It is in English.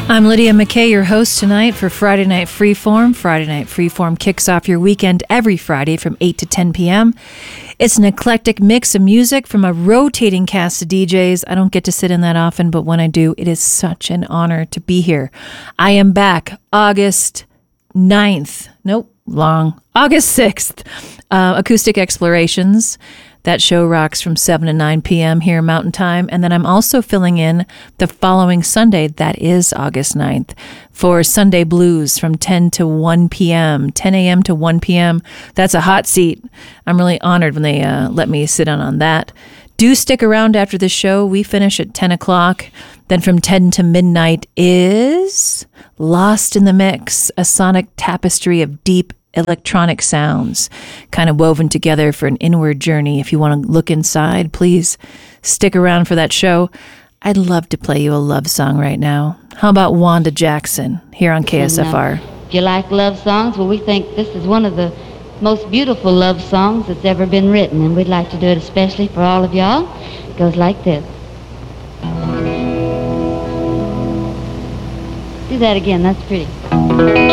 I'm Lydia McKay, your host tonight for Friday Night Freeform. Friday Night Freeform kicks off your weekend every Friday from 8 to 10 p.m. It's an eclectic mix of music from a rotating cast of DJs. I don't get to sit in that often, but when I do, it is such an honor to be here. I am back August 9th. August 6th. Acoustic Explorations. That show rocks from 7 to 9 p.m. here Mountain Time. And then I'm also filling in the following Sunday, that is August 9th, for Sunday Blues from 10 to 1 p.m., 10 a.m. to 1 p.m. That's a hot seat. I'm really honored when they let me sit in on that. Do stick around after the show. We finish at 10 o'clock. Then from 10 to midnight is Lost in the Mix, a sonic tapestry of deep electronic sounds kind of woven together for an inward journey. If you want to look inside, please stick around for that show. I'd love to play you a love song right now. How about Wanda Jackson here on KSFR? If you like love songs, well, we think this is one of the most beautiful love songs that's ever been written, and we'd like to do it especially for all of y'all. It goes like this. Do that again, that's pretty.